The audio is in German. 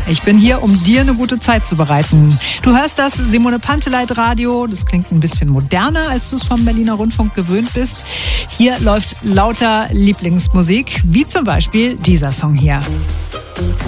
Ich bin hier, um dir eine gute Zeit zu bereiten. Du hörst das Simone Panteleit Radio. Das klingt ein bisschen moderner, als du es vom Berliner Rundfunk gewöhnt bist. Hier läuft lauter Lieblingsmusik, wie zum Beispiel dieser Song hier.